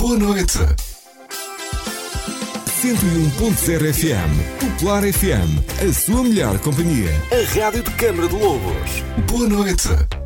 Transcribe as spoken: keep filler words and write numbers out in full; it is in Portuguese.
Boa noite. cento e um ponto zero F M. Popular F M. A sua melhor companhia. A rádio de Câmara de Lobos. Boa noite.